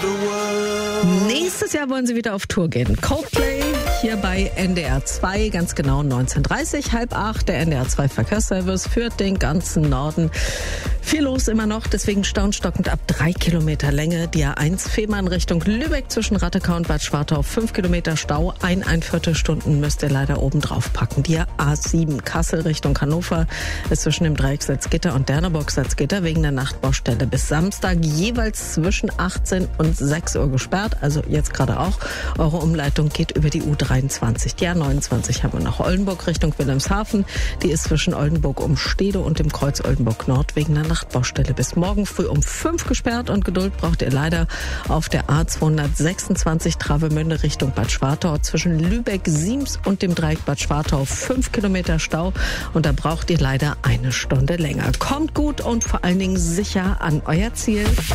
Nächstes Jahr wollen sie wieder auf Tour gehen. Coldplay hier bei NDR 2, ganz genau 19:30, 7:30. Der NDR 2 Verkehrsservice führt den ganzen Norden. Viel los immer noch, deswegen staunstockend ab 3 Kilometer Länge. Die A1 Fehmarn Richtung Lübeck zwischen Rattekau und Bad Schwartau, 5 Kilometer Stau. 1,25 Stunden müsst ihr leider oben drauf packen. Die A7 Kassel Richtung Hannover ist zwischen dem Dreieck Salzgitter und Derneburg Salzgitter wegen der Nachtbaustelle bis Samstag jeweils zwischen 18 und 6 Uhr gesperrt. Also jetzt gerade auch. Eure Umleitung geht über die U23. Die A29 haben wir nach Oldenburg Richtung Wilhelmshaven. Die ist zwischen Oldenburg-Umstede und dem Kreuz Oldenburg Nord wegen der Nachtbaustelle bis morgen früh um 5 gesperrt. Und Geduld braucht ihr leider auf der A226 Travemünde Richtung Bad Schwartau zwischen Lübeck, Siems und dem Dreieck Bad Schwartau 5 Kilometer Stau. Und da braucht ihr leider 1 Stunde länger. Kommt gut und vor allen Dingen sicher an euer Ziel.